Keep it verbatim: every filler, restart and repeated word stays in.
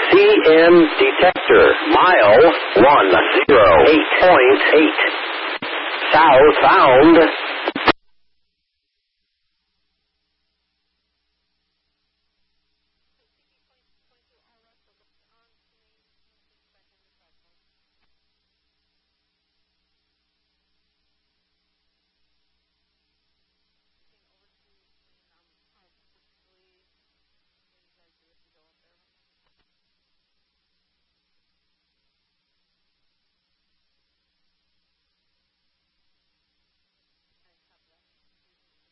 C M detector. Mile one zero eight point eight. Southbound